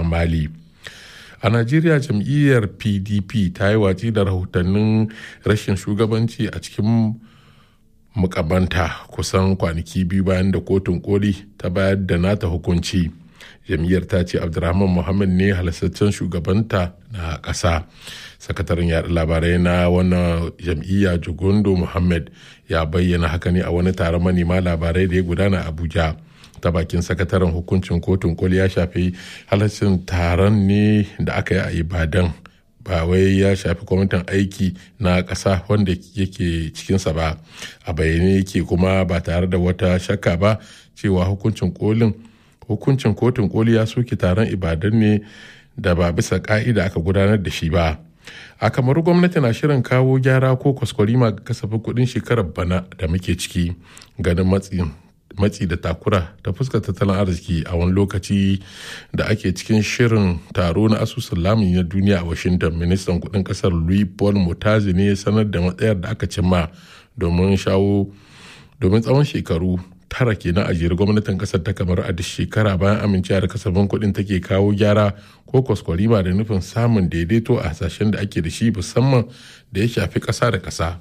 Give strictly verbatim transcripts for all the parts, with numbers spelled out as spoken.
Mali. A Najeriya jam'iyyar P D P ta yi watsi da rahotannin rashin shugabanci a cikin mukamanta kusan kwanaki biyu bayan da kotun koli ta bayar da nata hukunci. Jam'iyyar ta ce Abdulrahman Muhammad ne halastaccen shugabanta na ƙasa. Sakataren yaɗa labarai na wannan jam'iyya Jugundo Muhammad ya bayyana haka ne a wani taron manema labarai da ya gudana a Abuja. Ta bakin sakataren hukuncin kotun koli ya shafi halaccin taron ne da aka yi a Ibadan, ba wai ya shafi kwamitin aiki na ƙasa wanda yake cikinsa ba. A bayyane yake kuma ba tare da wata shakka ba cewa hukuncin kolin hukuncin kotun koli ya soke taron Ibadan ne da ba bisa ka'ida aka gudanar da shi ba. A Kamaru gwamnati na shirin kawo gyara ko kwaskwarima ga kasafin kuɗin shekarar bana da muke ciki, ganin matsin matsi da takura ta fuskar tattalin arziki a wani lokaci da ake cikin shirin taro na asusun lamuni na duniya a Washington. Ministan kudin kasar Louis Paul Mutazi ne ya sanar da matsayar da aka cimma domin shawo domin tsawon shekaru tara kenan a jere gwamnatin kasar ta Kamaru a duk shekara bayan amincewa da kasafin kudin take kawo gyara ko kwaskwarima da nufin samun daidaito a hasashen da ake da shi musamman da ya shafi kasa da kasa.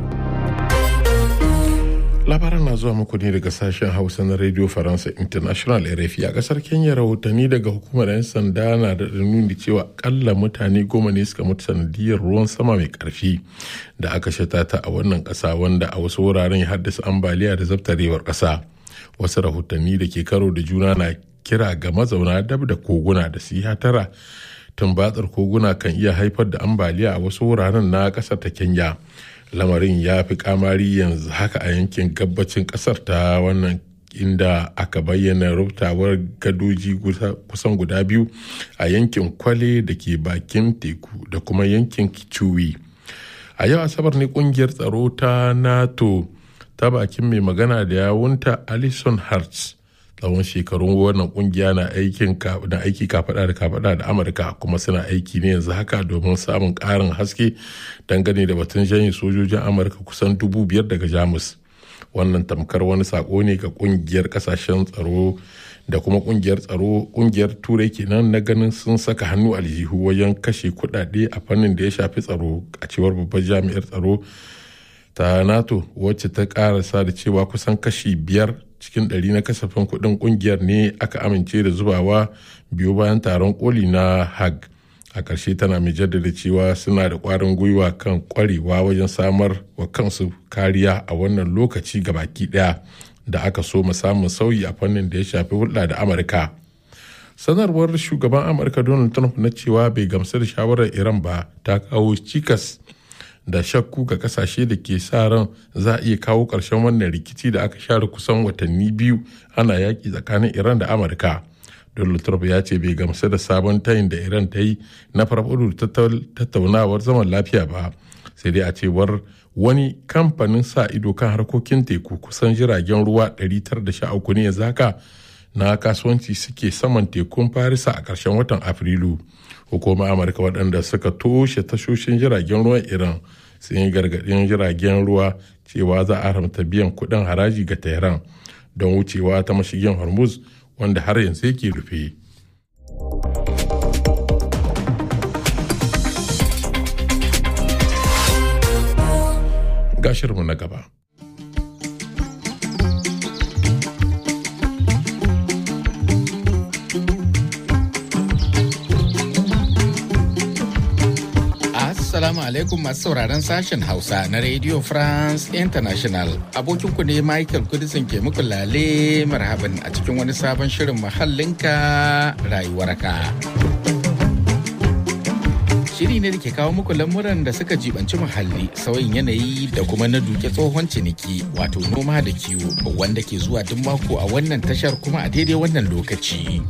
Labaran na zuwa muku ne daga sashen Hausa na Radio Faransa International R F I. A kasar Kenya rahotanni daga hukumar 'yan sanda na da nuni cewa akalla mutane goma ne suka mutu sanadiyar ruwan sama mai karfi da aka shata ta a wannan kasa, wanda a wasu wuraren ya haddasa ambaliya da zabtarewar kasa. Wasu rahotanni da ke karo da juna na kira ga mazauna dab da koguna da su yi hatara. Tumbatsar koguna kan iya haifar da ambaliya a wasu wuraren na kasar ta Kenya. Lamarin ya fi kamari yanzu haka a yankin gabacin kasar ta wannan, inda aka bayyana rubtawar gadoji kusan guda biyu a yankin Kwale da ke bakin teku da kuma yankin Kichuwi. A yau Asabar ne kungiyar tsaro ta NATO ta bakin mai magana da yawunta Alison Hartz. Tsawon shekarun wannan kungiya na aikin na aiki kafada da kafada da Amurka, kuma suna aiki ne yanzu haka domin samun karin haske dangane da batun janye sojojin Amurka kusan dubu biyar daga Jamus. Wannan tamkar wani sako ne ga kungiyar kasashen tsaro da kuma kungiyar tsaro kungiyar turai kenan na ganin sun saka hannu aljihu wajen kashe kudade a fannin da ya shafi tsaro, a cewar babbar jami'ar tsaro ta NATO, wacce ta karasa da cewa kusan kashi biyar cikin ɗari na kasafin kuɗin ƙungiyar ne aka amince da zubawa biyu bayan taron koli na Hague. A ƙarshe tana mai jaddada cewa suna da ƙwarin gwiwa kan ƙwarewa wajen samar wa kansu kariya a wannan lokaci gabaki ɗaya da aka so mu samun sauyi a fannin da ya shafi hulɗa da Amurka. Sanarwar shugaban Amurka Donald Trump na cewa bai gamsu da shawarar Iran ba ta kawo cikas da shakku ga kasashe da ke sa ran za a iya kawo ƙarshen wannan rikici da aka share kusan watanni biyu ana yaƙi tsakanin Iran da Amurka. Donald Trump ya ce bai gamsu da sabon tayin da Iran ta yi na farfaɗo tattaunawar zaman lafiya ba, sai dai a cewar wani kamfanin sa ido kan harkokin teku kusan jiragen ruwa ɗari tara da sha uku ne yanzu haka na kasuwanci suke saman tekun Farisa a ƙarshen watan Afrilu. Hukumar Amurka waɗanda suka toshe tashoshin jiragen ruwan Iran sun yi gargaɗin jiragen ruwa cewa za a haramta biyan kuɗin haraji ga Tehran don wucewa ta mashigin Hormuz, wanda har yanzu yake rufe. Gashirmu na gaba. Assalamu alaikum masu sauraron sashen Hausa na Radio France International. Abokinku ne Michael Kudisin ke muku lale marhaban a cikin wani sabon shirin muhallinka rayuwarka. Shiri ne da ke kawo muku lamuran da suka jibanci muhalli, sauyin yanayi da kuma na duke tsohon ciniki, wato noma da kiwo, wanda ke zuwa duk mako a wannan tashar kuma a daidai wannan lokaci.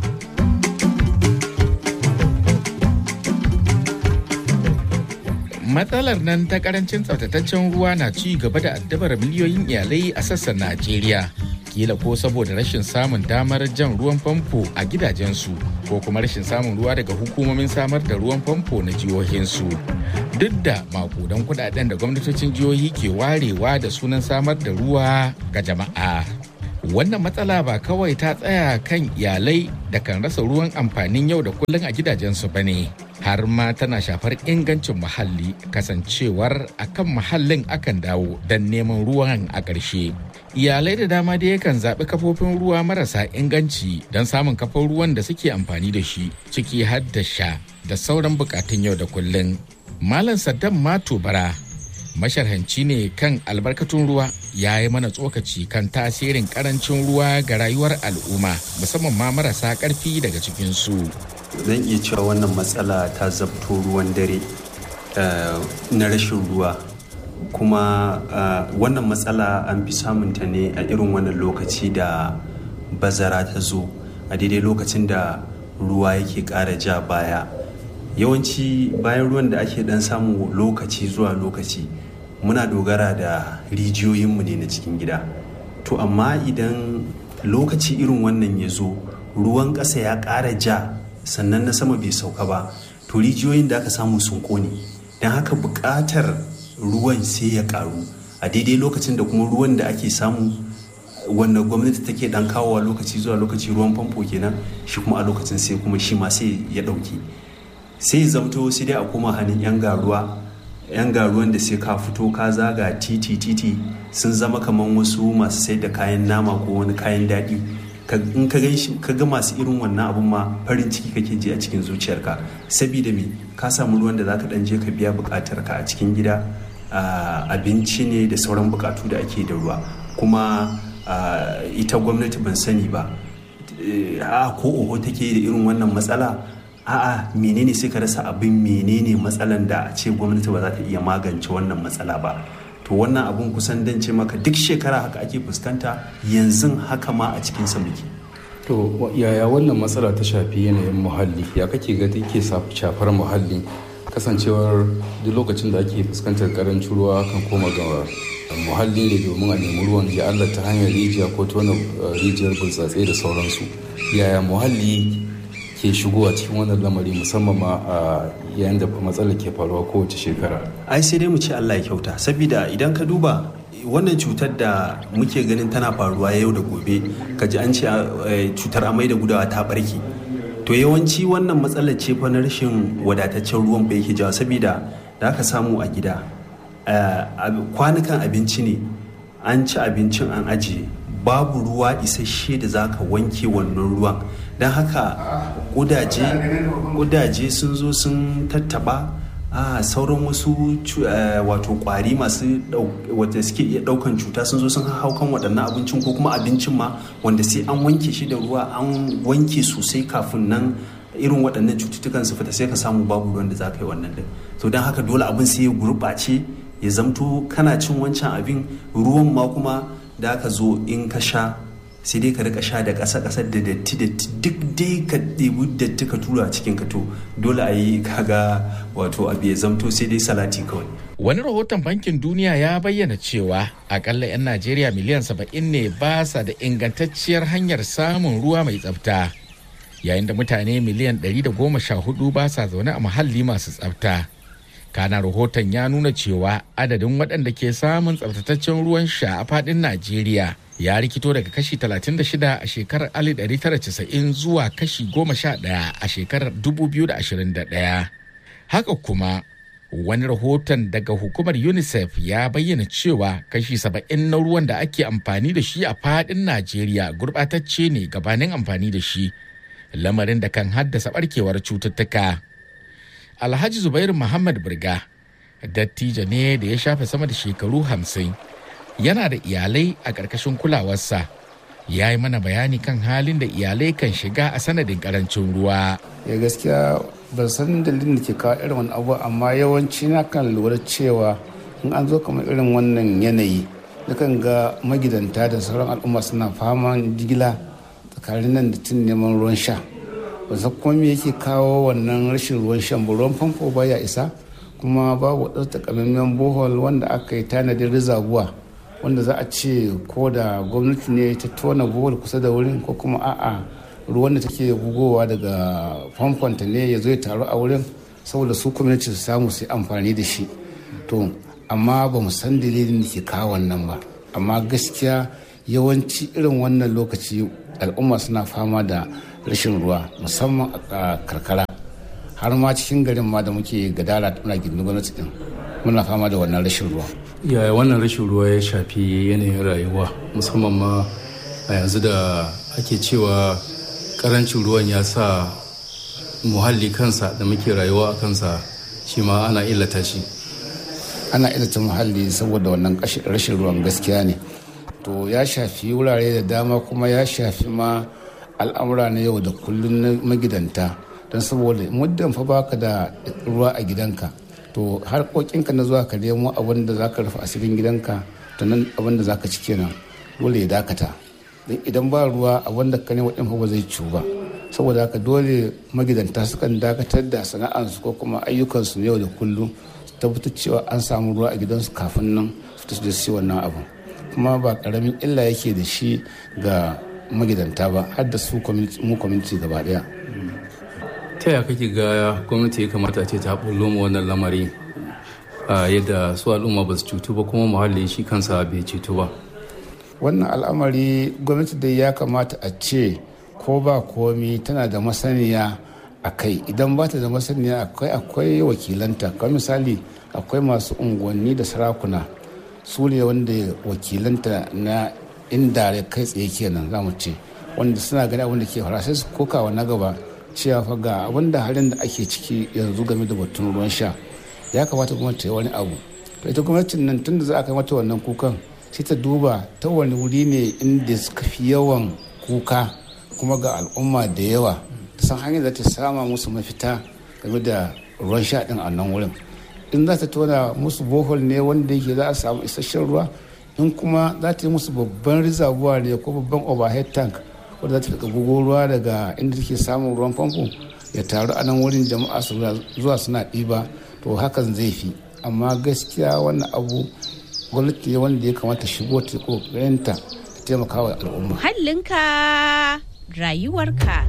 Matsalar nan ta karancin tsaftataccen ruwa na ci gaba da addabar miliyoyin iyalai a sassan Najeriya. Kila ko saboda rashin samun damar jan ruwan famfo a gidajensu ko kuma rashin samun ruwa daga hukumomin samar da ruwan famfo na jihohinsu. Duk da makudan kudaden da gwamnatocin jihohi ke warewa da sunan samar da ruwa ga jama'a. Wannan matsala ba kawai ta tsaya kan iyalai da kan rasa ruwan amfanin yau da kullum a gidajensu ba ne, har ma tana shafar ingancin muhalli kasancewar akan muhallin akan dawo don neman ruwan a ƙarshe. Iyalai da dama da yakan zaɓi kafofin ruwa marasa inganci don samun kafar ruwan da suke amfani da shi, ciki har da sha da sauran bukatun yau da kullum. Malam Saddam Mato Bara masharhanci ne kan albarkatun ruwa, ya yi mana tsokaci kan tasirin karancin ruwa ga rayuwar al'umma musamman ma marasa karfi daga cikinsu. Zan iya cewa wannan matsala ta zabto ruwan dare na rashin ruwa, kuma wannan matsala an fi samunta ne a irin wannan lokaci da bazara ta zo, a daidai lokacin da ruwa yake ƙara ja baya. Yawanci bayan ruwan da ake dan samu lokaci zuwa lokaci muna dogara da rijiyoyinmu ne na cikin gida. To amma idan lokaci irin wannan ya zo, ruwan ƙasa ya ƙara ja sannan na sama bai sauka ba, to rijiyoyin da aka samu sun ƙone, don haka buƙatar ruwan sai ya ƙaru a daidai lokacin da kuma ruwan da ake samu wanda gwamnati take dan kawowa lokaci zuwa lokaci, ruwan famfo kenan, shi kuma a lokacin sai kuma shi ma sai ya ɗauke. Sai zamto sai dai a koma hannun 'yan garuwa yan garuwan da sai ka fito ka zaga titi titi sun zama kamar wasu masu sai da kayan nama ko wani kayan daɗi. In ka ga masu irin wannan abun ma farin ciki kake ji a cikin zuciyarka, saboda me ka samu ruwan da zaka dan je ka biya bukatar ka a cikin gida, abinci ne da sauran bukatu da ake da ruwa. Kuma ita gwamnati ban sani ba a ko oho take da irin wannan matsala. A'a, menene sai ka rasa abin menene matsalan da a ce gwamnati ba za ta iya magance wannan matsala ba. To wannan abun kusan dan ce maka duk shekara haka ake fuskanta, yanzu haka ma a cikin sa muke. To yaya wannan matsala ta shafi yanayin muhalli, ya kake ga take shafar muhalli, kasancewar duk lokacin da ake fuskantar karancin ruwa kan koma ga muhalli ne domin a nemi ruwan ya Allah ta hanyar rijiya ko tona rijiyar burtsatse da sauransu. Yaya muhalli ke shigowa cikin wannan lamari, musamman ma a yayin da matsalar ke faruwa kowace shekara? Ai sai dai mu ce Allah ya kyauta, saboda idan ka duba wannan cutar da muke ganin tana faruwa yau da gobe, ka ji an ce cutar amai da gudawa ta barke, to yawanci wannan matsalar ce fa na rashin wadataccen ruwan ba yake jawo. Saboda da aka samu a gida kwanukan abinci ne, an ci abincin an ajiye, babu ruwa isasshe da zaka wanke wannan ruwan, don haka kudaje kudaje sun zo sun tattaba a sauran wasu wato kwari masu wanda suke iya daukan cuta sun zo sun hau kan waɗannan abincin, ko kuma abincin ma wanda sai an wanke shi da ruwa, an wanke sosai kafin nan irin waɗannan cututtukan su fita, sai ka samu babu ruwan da za ka yi wannan din. To don haka dole abin sai ya gurɓace, ya zamto kana cin wancan abin, ruwan ma kuma da aka zo in ka sha sai dai ka rika sha da ƙasa ƙasa da datti datti, duk dai ka ɗebi datti ka tura cikin ka, to dole a yi kaga wato abu ya zamto sai dai salati kawai. Wani rahoton Bankin Duniya ya bayyana cewa akalla 'yan Najeriya miliyan saba'in ne ba sa da ingantacciyar hanyar samun ruwa mai tsafta, yayin da mutane miliyan ɗari da goma sha hudu ba sa zaune a muhalli masu tsafta. Kana rahoton ya nuna cewa adadin waɗanda ke samun tsaftataccen ruwan sha a faɗin Najeriya ya rikito daga kashi talatin da shida a shekarar alif ɗari tara casa'in zuwa kashi goma sha ɗaya a shekarar dubu biyu da ashirin da ɗaya. Haka kuma wani rahoton daga hukumar UNICEF ya bayyana cewa kashi saba'in na ruwan da ake amfani da shi a faɗin Najeriya gurɓatacce ne gabanin amfani da shi, lamarin da kan haddasa ɓarkewar cututtuka. Alhaji Zubairu Muhammad Birga dattijo ne da ya shafe sama da shekaru hamsin, yana da iyalai a ƙarƙashin kulawarsa. Ya yi mana bayani kan halin da iyalai kan shiga a sanadin ƙarancin ruwa. Ya gaskiya ban san dalilin da ke kawo irin wani abu, amma yawanci na kan lura cewa in an zo kamar irin wannan yanayi, nakan ga magidanta da sauran al'umma suna faman jigila tsakanin nan da tun neman ruwan sha. Ban san kuma me yake kawo wannan rashin ruwan shan ba, ruwan famfo baya isa, kuma babu wadda takamaiman bohol wanda aka yi tanadin rizabuwa wanda za a ce ko da gwamnati ne ta tona bohol kusa da wurin, ko kuma a'a ruwan da take gugowa daga famfonta ne ya zo ya taru a wurin saboda su gwamnati su samu su yi amfani da shi. To amma ba mu san dalilin da ke kawo wannan ba, amma gaskiya yawanci irin wannan lokaci al'umma suna fama da rashin ruwa musamman a karkara har ma cikin garin ma da muke gadara muna gindin gwamnati din muna fama da wannan rashin ruwa. Yaya wannan rashin ruwa ya shafi yanayin rayuwa musamman ma a yanzu da ake cewa karancin ruwan ya sa muhalli kansa da muke rayuwa a kansa shi ma ana illata shi. Ana illata muhalli saboda wannan rashin ruwan gaskiya ne. To ya shafi wurare da dama kuma ya shafi ma al'amura na yau da kullum na magidanta don saboda muddin fa baka da ruwa a gidanka to harkokinka na zuwa ka nemo abin da zaka rufe asirin gidanka to nan abin da zaka ci kenan dole ya dakata idan ba ruwa abin da ka nemo din fa ba zai ciwu ba saboda haka dole magidanta sukan dakatar da sana'ansu ko kuma ayyukansu na yau da kullum su tabbatar cewa an samu ruwa a gidansu kafin nan su tafi da su wannan abu kuma ba karamin illa yake da shi ga magidanta ba har da su mu community gaba daya. Ta yaya kake ga gwamnati ya kamata ce ta bullo mu wannan lamari yadda su al'umma ba su cutu ba kuma muhalli shi kansa bai cutu ba? Wannan al'amari gwamnati dai ya kamata a ce ko ba komi tana da masaniya a kai idan ba ta da masaniya akwai akwai wakilanta kamar misali akwai masu unguwanni da sarakuna su ne wanda wakilanta na inda kai tsaye kenan za mu ce wanda suna gani abin da ke fara sai su kokawa na gaba cewa fa ga abin da halin da ake ciki yanzu game da batun ruwan sha ya kamata gwamnati ta yi wani abu to ita gwamnatin nan tunda za a kai mata wannan kukan sai ta duba ta wani wuri ne inda suka fi yawan kuka kuma ga al'umma da yawa ta san hanyar da ta sama musu mafita game da ruwan sha din a nan wurin in za ta tona musu bohol ne wanda yake za a samu isasshen ruwa in kuma za ta yi musu babban reservoir ne ko babban overhead tank wanda za ta rika bugo ruwa daga inda take samun ruwan famfo ya taru a nan wurin jama'a su zuwa suna ɗiba to hakan zai fi amma gaskiya wannan abu gwamnati ne wanda ya kamata shigo ta kokarinta ta taimaka wa al'umma. Muhallinka rayuwarka.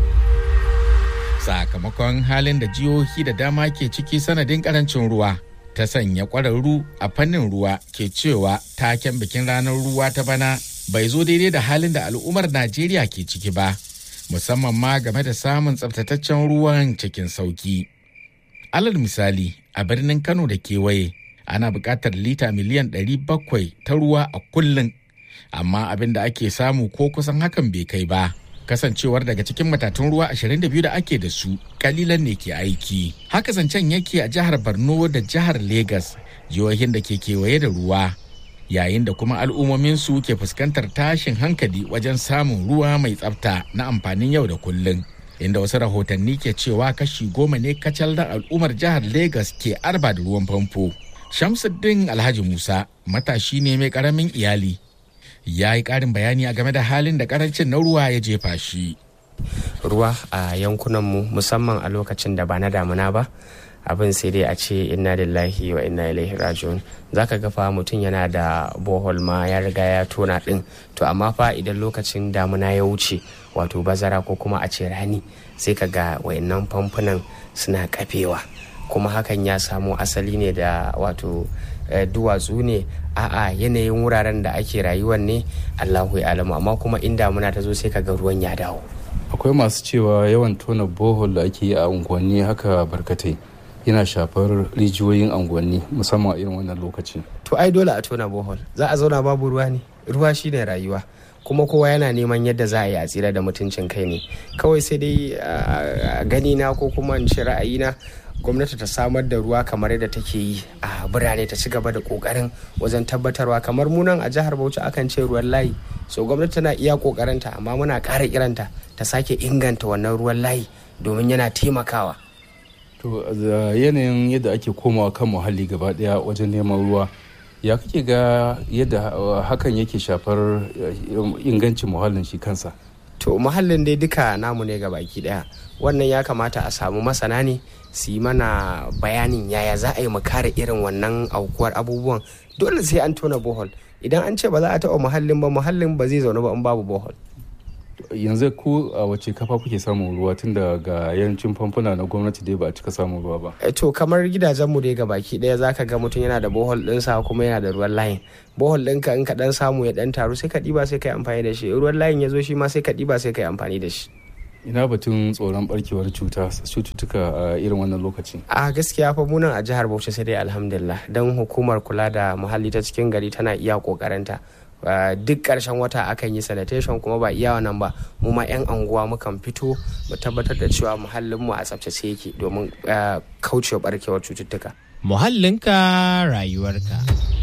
Sakamakon halin da jihohi da dama ke ciki sanadin karancin ruwa ta sanya ƙwararru a fannin ruwa ke cewa taken bikin ranar ruwa ta bana bai zo daidai da halin da al'ummar Najeriya ke ciki ba, musamman ma game da samun tsabtataccen ruwan cikin sauki. Alal misali, a birnin Kano da kewaye, ana buƙatar lita miliyan ɗari bakwai ta ruwa a kullum, amma abin da ake samu ko kusan hakan bai kai ba. Kasancewar daga cikin matatun ruwa ashirin da biyu da ake da su, kalilan ne ke aiki. Haka zancen yake a jihar Borno da jihar Legas, jihohin da ke kewaye da ruwa. Yayin da kuma al'ummominsu ke fuskantar tashin hankali wajen samun ruwa mai tsafta na amfanin yau da kullum. Inda wasu rahotanni ke cewa kashi goma ne kacal da al'ummar jihar Legas ke arba da ruwan famfo. Shamsuddin Alhaji Musa matashi ne mai karamin iyali. Ya yi ƙarin bayani a game da halin da karancin na ruwa ya jefa shi. Ruwa a yankunanmu musamman a lokacin da ba na damuna ba, abin sai dai a ce inna lillahi wa inna ilaihi raji'un. Zaka ga fa mutum yana da bohol ma ya riga ya tona din, to amma fa idan lokacin damuna ya wuce wato bazara ko kuma a ce rani sai ka ga wayannan famfunan suna kafewa, kuma hakan ya samo asali ne da wato duwatsu ne, a'a yanayin wuraren da ake rayuwar ne, Allahu ya alamu, amma kuma in damuna ta zo sai ka ga ruwan ya dawo. Akwai masu cewa yawan tona bohol da ake yi a unguwanni haka barkatai yana shafar rijiyoyin unguwanni musamman a irin wannan lokaci. To ai dole a tona bohol, za a zauna babu ruwa ne? Ruwa shine rayuwa, kuma kowa yana neman yadda za a yi a tsira da mutuncin kai ne. Kawai sai dai a gani na ko kuma in ce ra'ayina, gwamnati ta samar da ruwa kamar yadda take yi a birane, ta ci gaba da kokarin wajen tabbatarwa. Kamar munan a jihar Bauchi akan ce ruwan layi, so gwamnati tana iya kokarinta, amma muna ƙara kiranta ta sake inganta wannan ruwan layi domin yana taimakawa. To yanayin yadda ake komawa kan muhalli gaba daya wajen neman ruwa, ya kake ga yadda hakan yake shafar ingancin muhallin shi kansa? To muhallin dai duka namu ne ga baki daya, wannan ya kamata a samu masana ne su yi mana bayanin yaya za a yi mu kare irin wannan aukuwar abubuwan. Dole sai an tona bohol, idan an ce ba za a taɓa muhallin ba, muhallin ba zai zaune ba in babu bohol. yanzu ku a wace kafa kuke samun ruwa tun da ga yancin famfuna na gwamnati dai ba a cika samun ruwa ba? To kamar gidajenmu dai baki ɗaya zaka ga mutum yana da bohol ɗinsa kuma yana da ruwan layin. Bohol ɗinka in ka ɗan samu ya ɗan taru sai ka ɗiba sai ka yi amfani da shi. Ruwan layin ya zo shi ma sai ka ɗiba sai ka yi amfani da shi. Ina batun tsoron barkewar cuta cututtuka a irin wannan lokaci? A gaskiya fa munan a jihar Bauchi sai dai alhamdulillah don hukumar kula da muhalli ta cikin gari tana iya kokarinta. Duk ƙarshen wata akan yi sanitation kuma ba iya wannan ba mu ma 'yan anguwa mukan fito mu tabbatar da cewa muhallinmu a tsaftace yake domin kaucewa barkewar cututtuka. Muhallinka rayuwarka.